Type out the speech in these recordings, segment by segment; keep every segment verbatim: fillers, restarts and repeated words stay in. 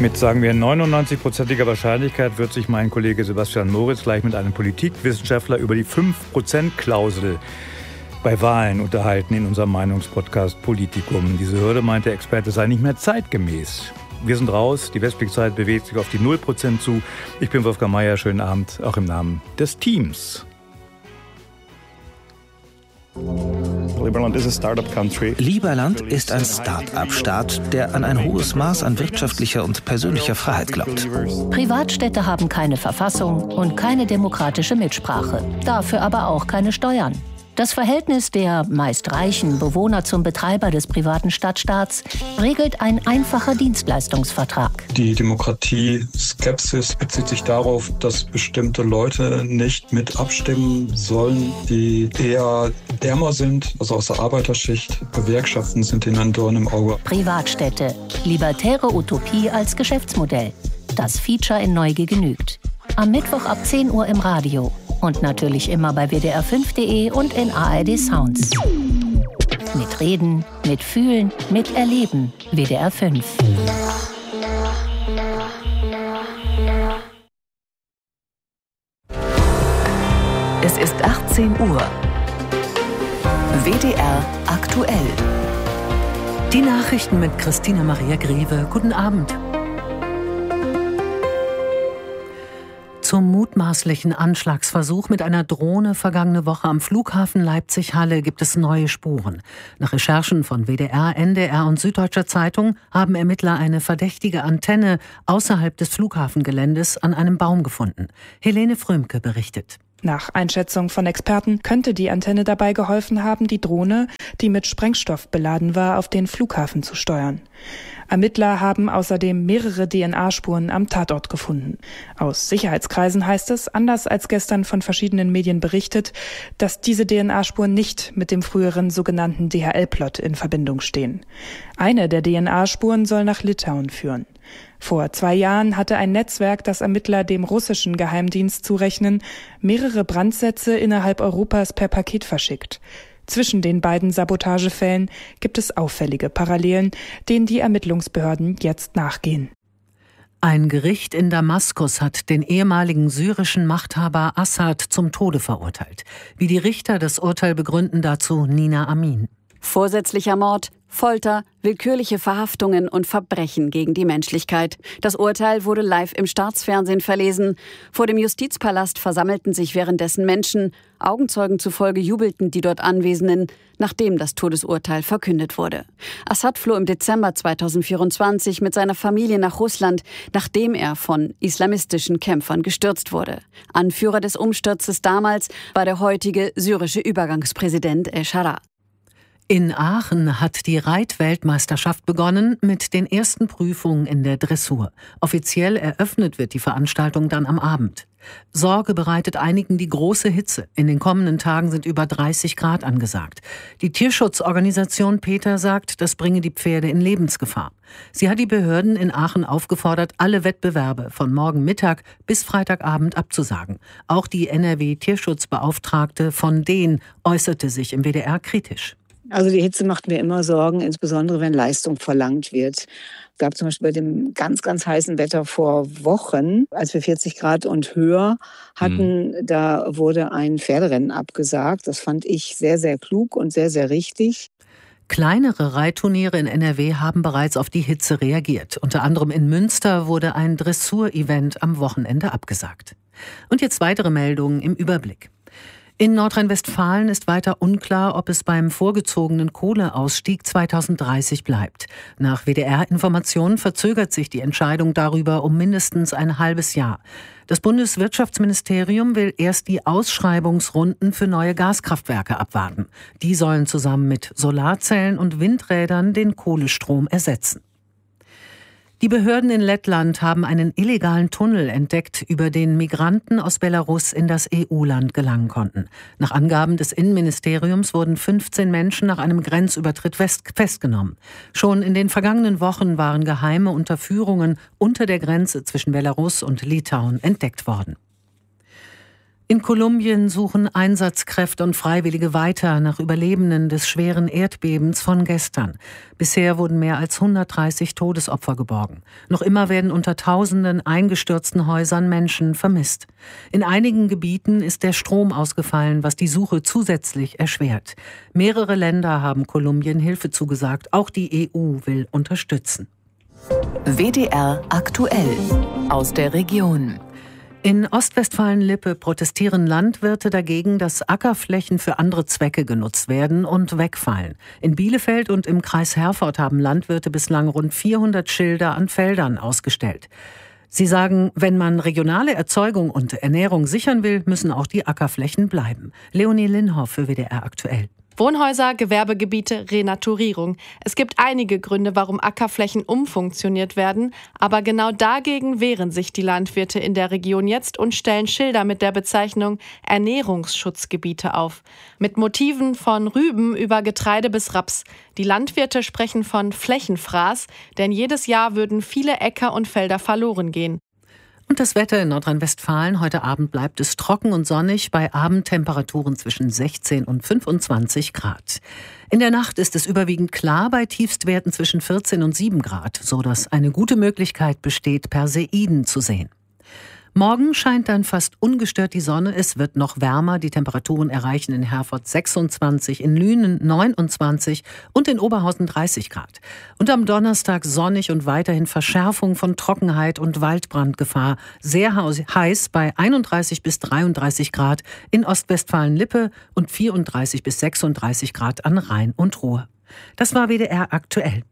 Mit, sagen wir, neunundneunzig-prozentiger Wahrscheinlichkeit wird sich mein Kollege Sebastian Moritz gleich mit einem Politikwissenschaftler über die fünf Prozent Klausel bei Wahlen unterhalten in unserem Meinungspodcast Politikum. Diese Hürde, meint der Experte, sei nicht mehr zeitgemäß. Wir sind raus, die Westblick-Zeit bewegt sich auf die null Prozent zu. Ich bin Wolfgang Mayer, schönen Abend, auch im Namen des Teams. Liberland ist ein Start-up-Staat, der an ein hohes Maß an wirtschaftlicher und persönlicher Freiheit glaubt. Privatstädte haben keine Verfassung und keine demokratische Mitsprache, dafür aber auch keine Steuern. Das Verhältnis der meist reichen Bewohner zum Betreiber des privaten Stadtstaats regelt ein einfacher Dienstleistungsvertrag. Die Demokratie-Skepsis bezieht sich darauf, dass bestimmte Leute nicht mit abstimmen sollen, die eher ärmer sind, also aus der Arbeiterschicht. Gewerkschaften sind ihnen ein Dorn im Auge. Privatstädte, libertäre Utopie als Geschäftsmodell. Das Feature in Neugier genügt. Am Mittwoch ab zehn Uhr im Radio. Und natürlich immer bei w d r fünf punkt d e und in A R D Sounds. Mit Reden, mit Fühlen, mit Erleben. W D R fünf. Es ist achtzehn Uhr. W D R aktuell. Die Nachrichten mit Christina Maria Greve. Guten Abend. Zum mutmaßlichen Anschlagsversuch mit einer Drohne vergangene Woche am Flughafen Leipzig-Halle gibt es neue Spuren. Nach Recherchen von W D R, N D R und Süddeutscher Zeitung haben Ermittler eine verdächtige Antenne außerhalb des Flughafengeländes an einem Baum gefunden. Helene Frömke berichtet. Nach Einschätzung von Experten könnte die Antenne dabei geholfen haben, die Drohne, die mit Sprengstoff beladen war, auf den Flughafen zu steuern. Ermittler haben außerdem mehrere D N A-Spuren am Tatort gefunden. Aus Sicherheitskreisen heißt es, anders als gestern von verschiedenen Medien berichtet, dass diese D N A-Spuren nicht mit dem früheren sogenannten D H L-Plot in Verbindung stehen. Eine der D N A-Spuren soll nach Litauen führen. Vor zwei Jahren hatte ein Netzwerk, das Ermittler dem russischen Geheimdienst zurechnen, mehrere Brandsätze innerhalb Europas per Paket verschickt. Zwischen den beiden Sabotagefällen gibt es auffällige Parallelen, denen die Ermittlungsbehörden jetzt nachgehen. Ein Gericht in Damaskus hat den ehemaligen syrischen Machthaber Assad zum Tode verurteilt. Wie die Richter das Urteil begründen, dazu Nina Amin. Vorsätzlicher Mord, Folter, willkürliche Verhaftungen und Verbrechen gegen die Menschlichkeit. Das Urteil wurde live im Staatsfernsehen verlesen. Vor dem Justizpalast versammelten sich währenddessen Menschen. Augenzeugen zufolge jubelten die dort Anwesenden, nachdem das Todesurteil verkündet wurde. Assad floh im Dezember zweitausendvierundzwanzig mit seiner Familie nach Russland, nachdem er von islamistischen Kämpfern gestürzt wurde. Anführer des Umsturzes damals war der heutige syrische Übergangspräsident El-Shara. In Aachen hat die Reitweltmeisterschaft begonnen mit den ersten Prüfungen in der Dressur. Offiziell eröffnet wird die Veranstaltung dann am Abend. Sorge bereitet einigen die große Hitze. In den kommenden Tagen sind über dreißig Grad angesagt. Die Tierschutzorganisation PETA sagt, das bringe die Pferde in Lebensgefahr. Sie hat die Behörden in Aachen aufgefordert, alle Wettbewerbe von morgen Mittag bis Freitagabend abzusagen. Auch die N R W-Tierschutzbeauftragte von Dehn äußerte sich im W D R kritisch. Also die Hitze macht mir immer Sorgen, insbesondere wenn Leistung verlangt wird. Es gab zum Beispiel bei dem ganz, ganz heißen Wetter vor Wochen, als wir vierzig Grad und höher hatten, mhm. da wurde ein Pferderennen abgesagt. Das fand ich sehr, sehr klug und sehr, sehr richtig. Kleinere Reitturniere in N R W haben bereits auf die Hitze reagiert. Unter anderem in Münster wurde ein Dressur-Event am Wochenende abgesagt. Und jetzt weitere Meldungen im Überblick. In Nordrhein-Westfalen ist weiter unklar, ob es beim vorgezogenen Kohleausstieg zweitausenddreißig bleibt. Nach W D R-Informationen verzögert sich die Entscheidung darüber um mindestens ein halbes Jahr. Das Bundeswirtschaftsministerium will erst die Ausschreibungsrunden für neue Gaskraftwerke abwarten. Die sollen zusammen mit Solarzellen und Windrädern den Kohlestrom ersetzen. Die Behörden in Lettland haben einen illegalen Tunnel entdeckt, über den Migranten aus Belarus in das E U-Land gelangen konnten. Nach Angaben des Innenministeriums wurden fünfzehn Menschen nach einem Grenzübertritt festgenommen. Schon in den vergangenen Wochen waren geheime Unterführungen unter der Grenze zwischen Belarus und Litauen entdeckt worden. In Kolumbien suchen Einsatzkräfte und Freiwillige weiter nach Überlebenden des schweren Erdbebens von gestern. Bisher wurden mehr als hundertdreißig Todesopfer geborgen. Noch immer werden unter tausenden eingestürzten Häusern Menschen vermisst. In einigen Gebieten ist der Strom ausgefallen, was die Suche zusätzlich erschwert. Mehrere Länder haben Kolumbien Hilfe zugesagt. Auch die E U will unterstützen. W D R aktuell aus der Region. In Ostwestfalen-Lippe protestieren Landwirte dagegen, dass Ackerflächen für andere Zwecke genutzt werden und wegfallen. In Bielefeld und im Kreis Herford haben Landwirte bislang rund vierhundert Schilder an Feldern ausgestellt. Sie sagen, wenn man regionale Erzeugung und Ernährung sichern will, müssen auch die Ackerflächen bleiben. Leonie Linhoff für W D R aktuell. Wohnhäuser, Gewerbegebiete, Renaturierung. Es gibt einige Gründe, warum Ackerflächen umfunktioniert werden, aber genau dagegen wehren sich die Landwirte in der Region jetzt und stellen Schilder mit der Bezeichnung Ernährungsschutzgebiete auf. Mit Motiven von Rüben über Getreide bis Raps. Die Landwirte sprechen von Flächenfraß, denn jedes Jahr würden viele Äcker und Felder verloren gehen. Und das Wetter in Nordrhein-Westfalen. Heute Abend bleibt es trocken und sonnig bei Abendtemperaturen zwischen sechzehn und fünfundzwanzig Grad. In der Nacht ist es überwiegend klar bei Tiefstwerten zwischen vierzehn und sieben Grad, sodass eine gute Möglichkeit besteht, Perseiden zu sehen. Morgen scheint dann fast ungestört die Sonne. Es wird noch wärmer. Die Temperaturen erreichen in Herford sechsundzwanzig, in Lünen neunundzwanzig und in Oberhausen dreißig Grad. Und am Donnerstag sonnig und weiterhin Verschärfung von Trockenheit und Waldbrandgefahr. Sehr heiß bei einunddreißig bis dreiunddreißig Grad in Ostwestfalen-Lippe und vierunddreißig bis sechsunddreißig Grad an Rhein und Ruhr. Das war W D R aktuell.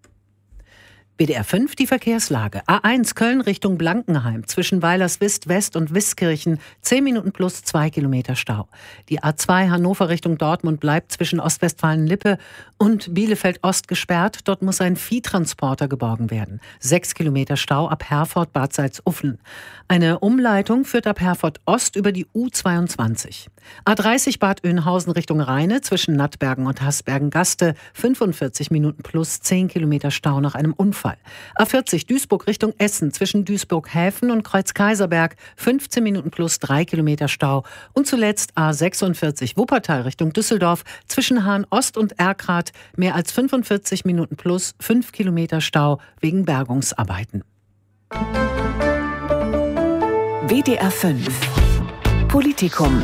W D R fünf, die Verkehrslage. A eins Köln Richtung Blankenheim zwischen Weilerswist West und Wiskirchen zehn Minuten plus zwei Kilometer Stau. Die A zwei Hannover Richtung Dortmund bleibt zwischen Ostwestfalen-Lippe und Bielefeld Ost gesperrt. Dort muss ein Viehtransporter geborgen werden. sechs Kilometer Stau ab Herford Bad Salzuflen. Eine Umleitung führt ab Herford Ost über die U zweiundzwanzig. A dreißig Bad Oeynhausen Richtung Rheine zwischen Nattbergen und Hasbergen-Gaste fünfundvierzig Minuten plus zehn Kilometer Stau nach einem Unfall. A vierzig Duisburg Richtung Essen zwischen Duisburg-Häfen und Kreuz-Kaiserberg fünfzehn Minuten plus drei Kilometer Stau. Und zuletzt A sechsundvierzig Wuppertal Richtung Düsseldorf zwischen Hahn Ost und Erkrath mehr als fünfundvierzig Minuten plus fünf Kilometer Stau wegen Bergungsarbeiten. W D R fünf Politikum.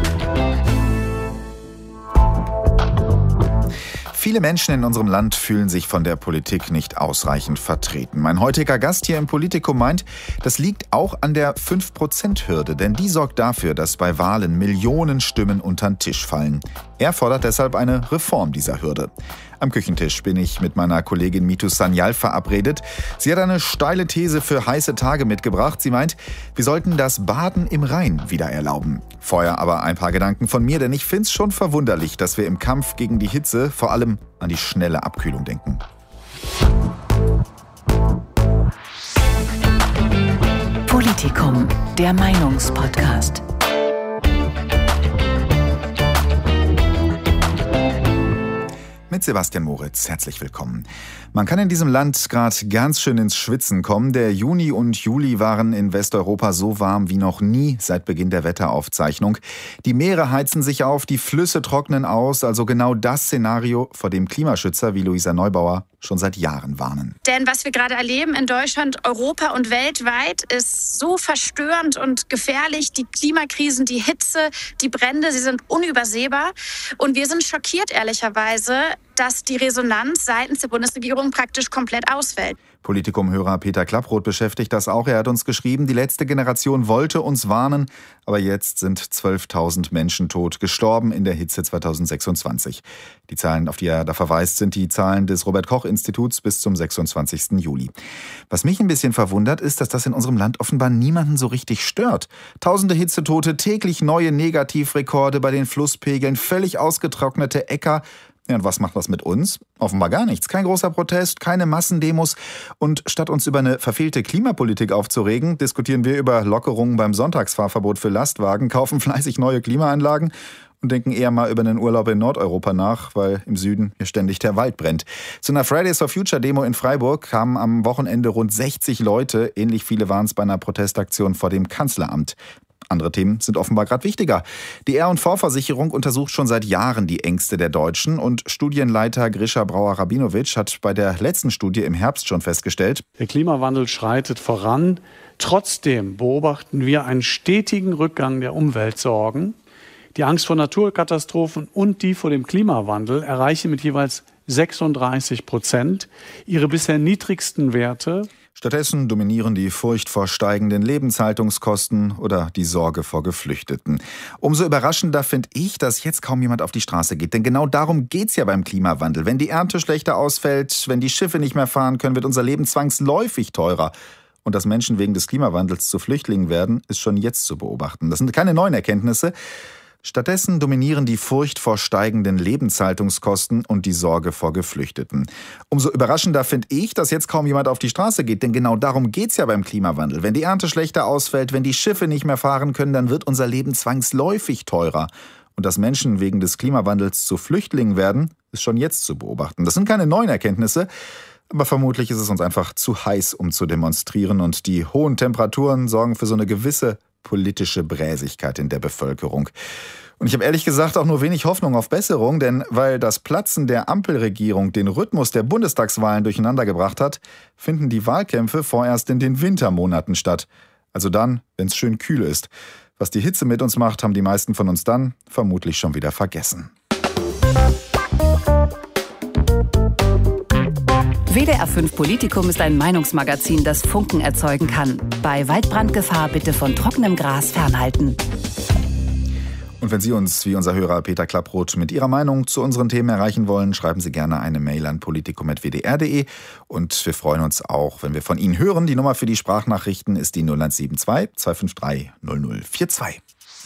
Viele Menschen in unserem Land fühlen sich von der Politik nicht ausreichend vertreten. Mein heutiger Gast hier im Politikum meint, das liegt auch an der fünf Prozent Hürde, denn die sorgt dafür, dass bei Wahlen Millionen Stimmen unter den Tisch fallen. Er fordert deshalb eine Reform dieser Hürde. Am Küchentisch bin ich mit meiner Kollegin Mitu Sanyal verabredet. Sie hat eine steile These für heiße Tage mitgebracht. Sie meint, wir sollten das Baden im Rhein wieder erlauben. Vorher aber ein paar Gedanken von mir, denn ich finde es schon verwunderlich, dass wir im Kampf gegen die Hitze vor allem an die schnelle Abkühlung denken. Politikum, der Meinungspodcast. Mit Sebastian Moritz, herzlich willkommen. Man kann in diesem Land gerade ganz schön ins Schwitzen kommen. Der Juni und Juli waren in Westeuropa so warm wie noch nie seit Beginn der Wetteraufzeichnung. Die Meere heizen sich auf, die Flüsse trocknen aus. Also genau das Szenario, vor dem Klimaschützer wie Luisa Neubauer schon seit Jahren warnen. Denn was wir gerade erleben in Deutschland, Europa und weltweit ist so verstörend und gefährlich. Die Klimakrisen, die Hitze, die Brände, sie sind unübersehbar. Und wir sind schockiert, ehrlicherweise, dass die Resonanz seitens der Bundesregierung praktisch komplett ausfällt. Politikum-Hörer Peter Klapproth beschäftigt das auch. Er hat uns geschrieben, die letzte Generation wollte uns warnen, aber jetzt sind zwölftausend Menschen tot, gestorben in der Hitze zweitausendsechsundzwanzig. Die Zahlen, auf die er da verweist, sind die Zahlen des Robert-Koch-Instituts bis zum sechsundzwanzigsten Juli. Was mich ein bisschen verwundert, ist, dass das in unserem Land offenbar niemanden so richtig stört. Tausende Hitzetote, täglich neue Negativrekorde bei den Flusspegeln, völlig ausgetrocknete Äcker. Ja, und was macht das mit uns? Offenbar gar nichts. Kein großer Protest, keine Massendemos. Und statt uns über eine verfehlte Klimapolitik aufzuregen, diskutieren wir über Lockerungen beim Sonntagsfahrverbot für Lastwagen, kaufen fleißig neue Klimaanlagen und denken eher mal über einen Urlaub in Nordeuropa nach, weil im Süden hier ständig der Wald brennt. Zu einer Fridays for Future Demo in Freiburg kamen am Wochenende rund sechzig Leute. Ähnlich viele waren es bei einer Protestaktion vor dem Kanzleramt. Andere Themen sind offenbar gerade wichtiger. Die R und V-Versicherung untersucht schon seit Jahren die Ängste der Deutschen und Studienleiter Grisha Brauer-Rabinowitsch hat bei der letzten Studie im Herbst schon festgestellt: Der Klimawandel schreitet voran. Trotzdem beobachten wir einen stetigen Rückgang der Umweltsorgen. Die Angst vor Naturkatastrophen und die vor dem Klimawandel erreichen mit jeweils sechsunddreißig Prozent ihre bisher niedrigsten Werte. Stattdessen dominieren die Furcht vor steigenden Lebenshaltungskosten oder die Sorge vor Geflüchteten. Umso überraschender finde ich, dass jetzt kaum jemand auf die Straße geht. Denn genau darum geht's ja beim Klimawandel. Wenn die Ernte schlechter ausfällt, wenn die Schiffe nicht mehr fahren können, wird unser Leben zwangsläufig teurer. Und dass Menschen wegen des Klimawandels zu Flüchtlingen werden, ist schon jetzt zu beobachten. Das sind keine neuen Erkenntnisse. Stattdessen dominieren die Furcht vor steigenden Lebenshaltungskosten und die Sorge vor Geflüchteten. Umso überraschender finde ich, dass jetzt kaum jemand auf die Straße geht, denn genau darum geht's ja beim Klimawandel. Wenn die Ernte schlechter ausfällt, wenn die Schiffe nicht mehr fahren können, dann wird unser Leben zwangsläufig teurer. Und dass Menschen wegen des Klimawandels zu Flüchtlingen werden, ist schon jetzt zu beobachten. Das sind keine neuen Erkenntnisse, aber vermutlich ist es uns einfach zu heiß, um zu demonstrieren. Und die hohen Temperaturen sorgen für so eine gewisse politische Bräsigkeit in der Bevölkerung. Und ich habe ehrlich gesagt auch nur wenig Hoffnung auf Besserung, denn weil das Platzen der Ampelregierung den Rhythmus der Bundestagswahlen durcheinander gebracht hat, finden die Wahlkämpfe vorerst in den Wintermonaten statt. Also dann, wenn es schön kühl ist. Was die Hitze mit uns macht, haben die meisten von uns dann vermutlich schon wieder vergessen. W D R fünf Politikum ist ein Meinungsmagazin, das Funken erzeugen kann. Bei Waldbrandgefahr bitte von trockenem Gras fernhalten. Und wenn Sie uns, wie unser Hörer Peter Klapproth, mit Ihrer Meinung zu unseren Themen erreichen wollen, schreiben Sie gerne eine Mail an politikum punkt w d r punkt d e. Und wir freuen uns auch, wenn wir von Ihnen hören. Die Nummer für die Sprachnachrichten ist die null eins sieben zwei, zwei fünf drei, null null vier zwei.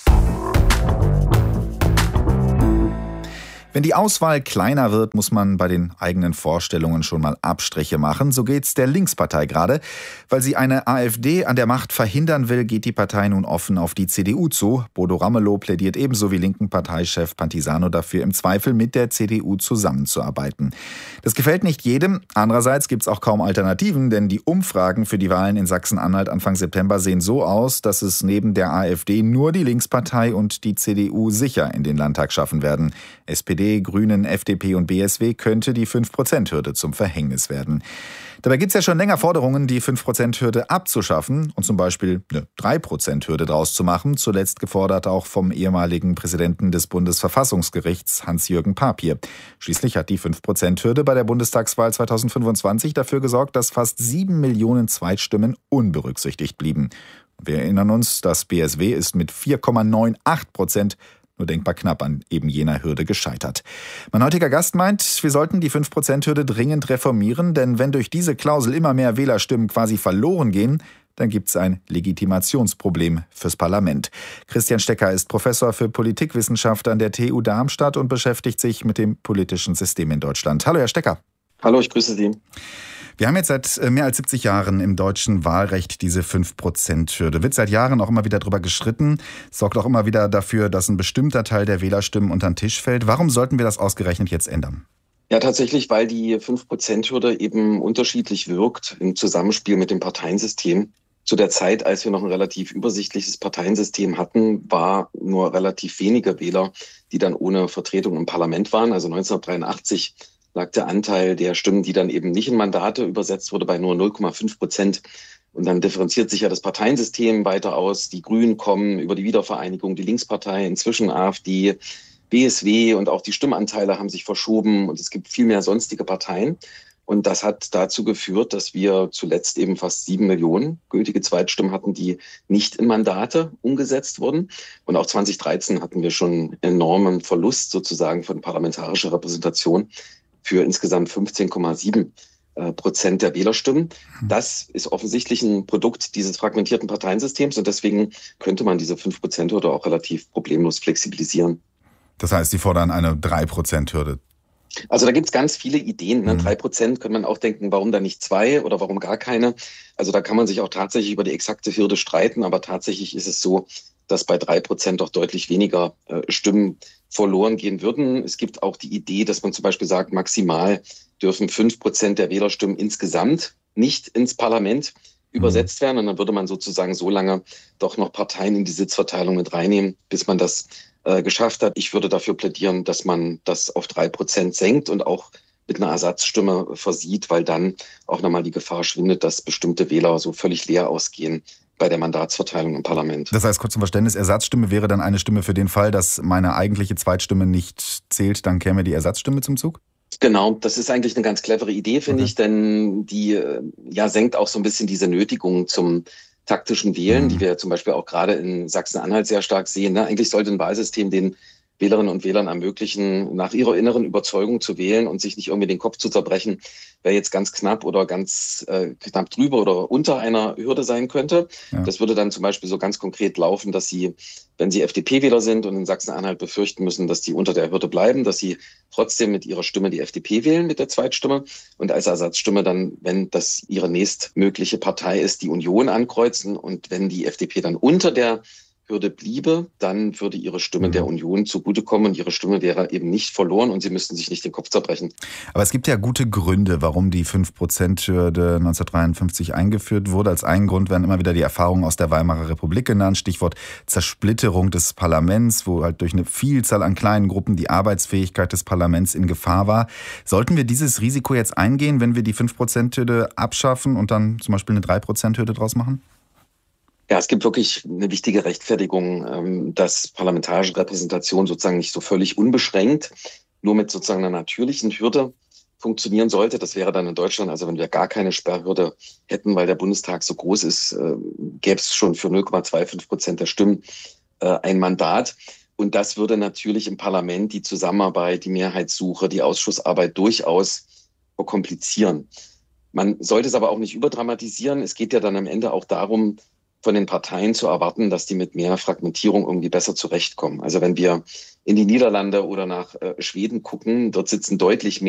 Wenn die Auswahl kleiner wird, muss man bei den eigenen Vorstellungen schon mal Abstriche machen. So geht's der Linkspartei gerade. Weil sie eine AfD an der Macht verhindern will, geht die Partei nun offen auf die C D U zu. Bodo Ramelow plädiert ebenso wie linken Parteichef Pantisano dafür, im Zweifel mit der C D U zusammenzuarbeiten. Das gefällt nicht jedem. Andererseits gibt's auch kaum Alternativen, denn die Umfragen für die Wahlen in Sachsen-Anhalt Anfang September sehen so aus, dass es neben der AfD nur die Linkspartei und die C D U sicher in den Landtag schaffen werden. S P D, Grünen, F D P und B S W könnte die fünf Prozent Hürde zum Verhängnis werden. Dabei gibt es ja schon länger Forderungen, die fünf Prozent Hürde abzuschaffen und zum Beispiel eine drei Prozent Hürde draus zu machen. Zuletzt gefordert auch vom ehemaligen Präsidenten des Bundesverfassungsgerichts Hans-Jürgen Papier. Schließlich hat die fünf Prozent Hürde bei der Bundestagswahl zweitausendfünfundzwanzig dafür gesorgt, dass fast sieben Millionen Zweitstimmen unberücksichtigt blieben. Wir erinnern uns, das B S W ist mit vier Komma achtundneunzig Prozent nur denkbar knapp an eben jener Hürde gescheitert. Mein heutiger Gast meint, wir sollten die fünf Prozent Hürde dringend reformieren, denn wenn durch diese Klausel immer mehr Wählerstimmen quasi verloren gehen, dann gibt es ein Legitimationsproblem fürs Parlament. Christian Stecker ist Professor für Politikwissenschaft an der T U Darmstadt und beschäftigt sich mit dem politischen System in Deutschland. Hallo, Herr Stecker. Hallo, ich grüße Sie. Wir haben jetzt seit mehr als siebzig Jahren im deutschen Wahlrecht diese fünf Prozent Hürde. Wird seit Jahren auch immer wieder drüber gestritten, sorgt auch immer wieder dafür, dass ein bestimmter Teil der Wählerstimmen unter den Tisch fällt. Warum sollten wir das ausgerechnet jetzt ändern? Ja, tatsächlich, weil die fünf Prozent Hürde eben unterschiedlich wirkt im Zusammenspiel mit dem Parteiensystem. Zu der Zeit, als wir noch ein relativ übersichtliches Parteiensystem hatten, war nur relativ wenige Wähler, die dann ohne Vertretung im Parlament waren. Also neunzehnhundertdreiundachtzig lag der Anteil der Stimmen, die dann eben nicht in Mandate übersetzt wurde, bei nur null Komma fünf Prozent. Und dann differenziert sich ja das Parteiensystem weiter aus. Die Grünen kommen über die Wiedervereinigung, die Linkspartei, inzwischen AfD, B S W und auch die Stimmanteile haben sich verschoben und es gibt viel mehr sonstige Parteien. Und das hat dazu geführt, dass wir zuletzt eben fast sieben Millionen gültige Zweitstimmen hatten, die nicht in Mandate umgesetzt wurden. Und auch zwanzig dreizehn hatten wir schon einen enormen Verlust sozusagen von parlamentarischer Repräsentation für insgesamt fünfzehn Komma sieben Prozent der Wählerstimmen. Das ist offensichtlich ein Produkt dieses fragmentierten Parteiensystems und deswegen könnte man diese fünf Prozent Hürde auch relativ problemlos flexibilisieren. Das heißt, Sie fordern eine drei Prozent Hürde? Also da gibt es ganz viele Ideen. Ne? drei Prozent könnte man auch denken, warum da nicht zwei oder warum gar keine. Also da kann man sich auch tatsächlich über die exakte Hürde streiten, aber tatsächlich ist es so, dass bei drei Prozent doch deutlich weniger äh, Stimmen verloren gehen würden. Es gibt auch die Idee, dass man zum Beispiel sagt, maximal dürfen fünf Prozent der Wählerstimmen insgesamt nicht ins Parlament übersetzt werden. Und dann würde man sozusagen so lange doch noch Parteien in die Sitzverteilung mit reinnehmen, bis man das äh, geschafft hat. Ich würde dafür plädieren, dass man das auf drei Prozent senkt und auch mit einer Ersatzstimme versieht, weil dann auch nochmal die Gefahr schwindet, dass bestimmte Wähler so völlig leer ausgehen bei der Mandatsverteilung im Parlament. Das heißt, kurz zum Verständnis, Ersatzstimme wäre dann eine Stimme für den Fall, dass meine eigentliche Zweitstimme nicht zählt, dann käme die Ersatzstimme zum Zug? Genau, das ist eigentlich eine ganz clevere Idee, finde okay. ich, denn die ja senkt auch so ein bisschen diese Nötigung zum taktischen Wählen, mhm. die wir zum Beispiel auch gerade in Sachsen-Anhalt sehr stark sehen. Ne? Eigentlich sollte ein Wahlsystem den Wählerinnen und Wählern ermöglichen, nach ihrer inneren Überzeugung zu wählen und sich nicht irgendwie den Kopf zu zerbrechen, wer jetzt ganz knapp oder ganz äh, knapp drüber oder unter einer Hürde sein könnte. Ja. Das würde dann zum Beispiel so ganz konkret laufen, dass Sie, wenn Sie F D P-Wähler sind und in Sachsen-Anhalt befürchten müssen, dass die unter der Hürde bleiben, dass Sie trotzdem mit ihrer Stimme die F D P wählen, mit der Zweitstimme, und als Ersatzstimme dann, wenn das Ihre nächstmögliche Partei ist, die Union ankreuzen, und wenn die F D P dann unter der Hürde bliebe, dann würde ihre Stimme mhm. der Union zugutekommen und ihre Stimme wäre eben nicht verloren und sie müssten sich nicht den Kopf zerbrechen. Aber es gibt ja gute Gründe, warum die fünf Prozent Hürde neunzehnhundertdreiundfünfzig eingeführt wurde. Als einen Grund werden immer wieder die Erfahrungen aus der Weimarer Republik genannt. Stichwort Zersplitterung des Parlaments, wo halt durch eine Vielzahl an kleinen Gruppen die Arbeitsfähigkeit des Parlaments in Gefahr war. Sollten wir dieses Risiko jetzt eingehen, wenn wir die fünf Prozent Hürde abschaffen und dann zum Beispiel eine drei Prozent Hürde draus machen? Ja, es gibt wirklich eine wichtige Rechtfertigung, dass parlamentarische Repräsentation sozusagen nicht so völlig unbeschränkt nur mit sozusagen einer natürlichen Hürde funktionieren sollte. Das wäre dann in Deutschland, also wenn wir gar keine Sperrhürde hätten, weil der Bundestag so groß ist, gäbe es schon für null Komma fünfundzwanzig Prozent der Stimmen ein Mandat. Und das würde natürlich im Parlament die Zusammenarbeit, die Mehrheitssuche, die Ausschussarbeit durchaus verkomplizieren. Man sollte es aber auch nicht überdramatisieren. Es geht ja dann am Ende auch darum, von den Parteien zu erwarten, dass die mit mehr Fragmentierung irgendwie besser zurechtkommen. Also wenn wir in die Niederlande oder nach Schweden gucken, dort sitzen deutlich mehr